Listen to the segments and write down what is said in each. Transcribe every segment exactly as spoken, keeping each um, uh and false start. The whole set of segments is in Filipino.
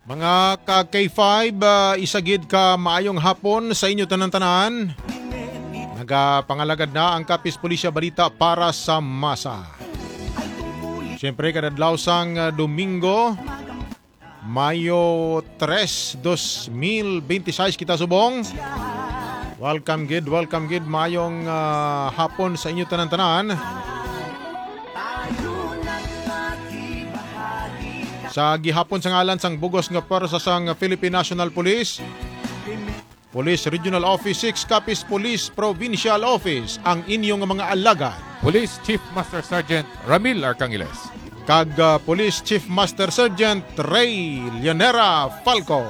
Mga ka-K five, uh, isagid ka maayong hapon sa inyo tanan-tanan. Nagapangalagad na ang Kapis Pulisya Balita para sa masa. Siyempre, kadadlaw sang uh, Domingo, Mayo tres, dos mil veintiséis kita subong. Welcome gid, welcome gid, maayong uh, hapon sa inyo tanan-tanan. Sa gihapon sa ngalan sang bugos nga pwersa sang Philippine National Police, Police Regional Office six, Capiz Police Provincial Office, ang inyong mga alagad. Police Chief Master Sergeant Ramil Arcangiles. Kag uh, Police Chief Master Sergeant Ray Llanera Falco.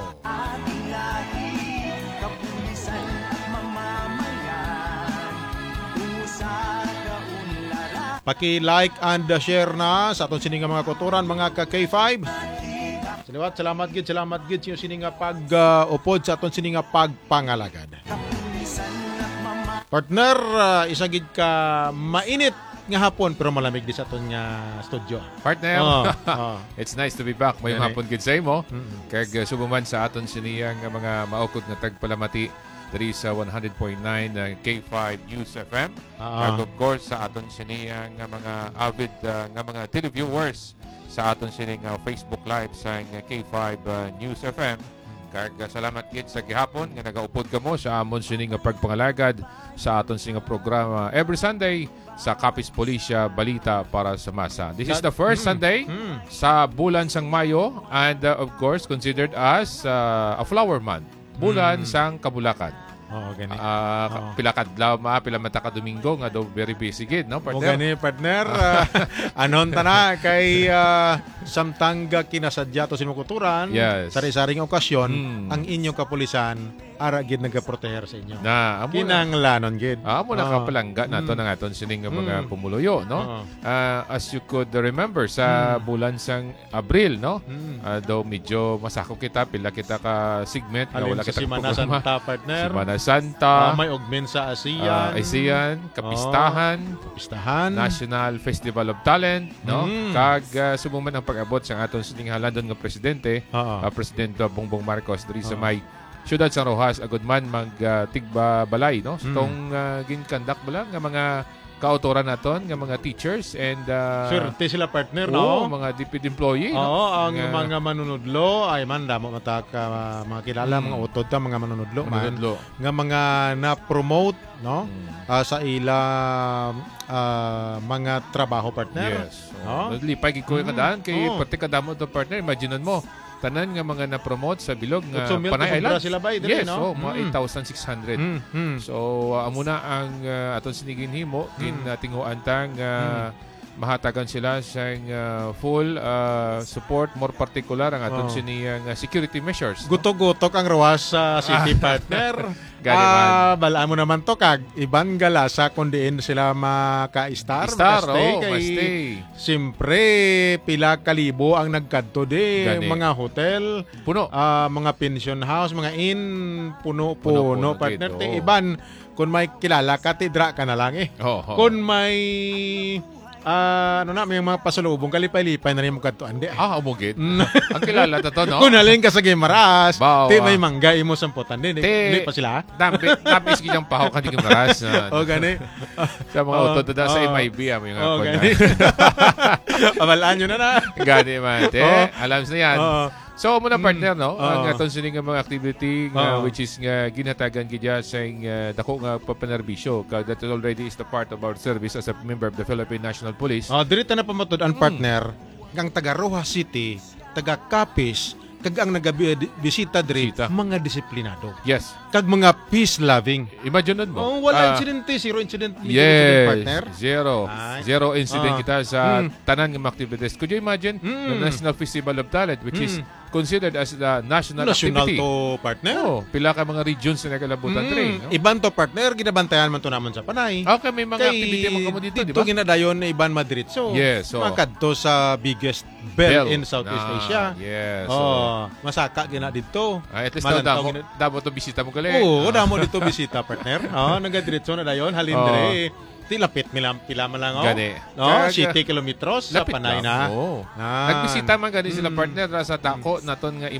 Paki-like and share na sa aton sining mga kotoran, mga ka-K five. Salamat, salamat gid, salamat gid sa sining pag-upod uh, sa aton sining pagpangalagad. Partner, uh, isa gid ka mainit nga hapon pero malamig di sa aton nga studio. Partner, oh, oh. It's nice to be back. May hapon gid sa imo. Mm-hmm. Kag uh, subuman sa aton siniyang mga maukod nga tagpalamati dari sa one hundred point nine uh, K five News F M. Uh-huh. Kag of course sa aton siniyang nga mga avid uh, nga mga televiewers sa aton sining uh, Facebook Live sa uh, K five uh, News F M. Kag uh, salamat gid sa gihapon nga nagaupod kamo sa amon sining nga pagpangalagad sa aton sining programa every Sunday sa Kapis Pulisya Balita para sa masa. This is the first mm, Sunday mm. sa bulan sang Mayo and uh, of course considered as uh, a flower month. Bulan mm. sang Kabulakan. Oo, gani. Uh, Oo. Pila kadlaw ma, pila mata ka Domingo nga do very busy gid, no, partner? O gani, partner. Uh, anon ta na kay uh, samtang kinasadya to sinukuturan, yes. sari-saring okasyon, mm. ang inyong kapulisan ara gid nagaproteher sa inyo. Na, amo kinanglanon gid. Ah, amo na uh, kapalangga nato mm. na aton sining mga mm. pumuluyo, no? Uh, uh, as you could remember sa mm. bulan sang Abril, no? Mm. Uh, do medyo masako kita pila kita ka segment nga wala kita si Semana Santa, partner. Semana Santa. Uh, may ugmen sa ASEAN. Uh, ASEAN, Kapistahan, oh, Kapistahan, National Festival of Talent, no? Mm. Kag uh, subuman ang pag-abot sa aton sining halandon nga presidente, uh, uh, Presidente Bongbong Marcos diri sa uh. may Siyudad San Rojas, agud man mag uh, tigba balay, no? So, mm. tong uh, ginkandak bala nga mga kaautoran naton nga mga teachers and uh, swerte sila, partner, oh, no? mga D P D employee, oo, no? ang nga, mga manunudlo ay man damo mata ka uh, mga kilala, mm. mga utod ta mga manunudlo, manunudlo. Man, nga mga na-promote, no? Mm. Uh, sa ila uh, mga trabaho, partner. Yes. So, no? Lipay gid ko mm. kadaan kay oh. pati kadamo to, partner. Imaginean mo tanan nga mga na-promote sa bilog nga Panay Island. Sila ba, yes, no? oh, mga mm. eight thousand six hundred. Mm. Mm. So, uh, amo na ang uh, aton sinigin himo, mm. kin uh, tinguan tang uh, mm. mahatagan sila sa uh, full uh, support, more particular ang aton oh. siniyang uh, security measures. No? Gutok-gutok ang rawas sa uh, city, partner. Ah, uh, balaan mo naman to kag iban galasa kun diin sila maka-star, Star, stay oh, kay stay. Siyempre pila kalibo ang nagkadto di Gani. Mga hotel, puno, uh, mga pension house, mga inn, puno-puno, partner. Puno, Ti iban kun may kilala ka tidra ka na lang eh. Oh, oh. Kun may Uh, ano na, may mga pasalubong, kalipay-lipay na rin mo kadto. Andi. Ah, umugid. Ang kilala to, no? Kung naling ka sa Gimaras, Bawa. Ti may mangga imo samputan din. Hindi pa sila? Dampi, dampi sige siyang pahok ka di Gimaras. O, gani. Sa mga oh, auto da sa oh. M I B, amo yung oh, ako gani. Abalaan nyo na na. Gani man, te. Oh. Alam na yan. Oh. So, muna partner, no? Uh, ang aton sining nga mga activity nga, uh, which is nga ginatagan gidya sa uh, dako nga papanerbisyo. That already is the part of our service as a member of the Philippine National Police. Oh, dirita na pamatod ang partner mm. ng taga Rojas City, taga Capiz, kag ang nagabisita diri mga disiplinado. Yes. Kag mga peace-loving. Imagine mo. Oh, wala uh, incident, zero incident. Yes, partner. Zero. Ay. Zero incident uh, kita sa mm. tanan ng activities. Could you imagine mm. the National Festival of Talent, which mm. is considered as the national, national activity. to, partner. Oh, pila ka mga regions na nagalabutan mm. rin. No? Iban to, partner, ginabantayan man to naman sa Panay. Okay, may mga kay, activity mga komodity, di ba? Ito ginadayon na Iban Madrid. So, yes, so makadto sa biggest bell, bell. in Southeast nah, Asia. Yes. Oh, so, masaka gina dito. Ah, at least daw damo, gina... damo to bisita mo gali. Oo, oh, damo dito bisita, partner. Oh, nagadiretso na dayon halin oh. dire. Ti lapit milam pila man lang oh. Gani. No, seventy kilometers sa Panay na. Oh. Ah. Nagbisita man gani sila partner sa dako naton nga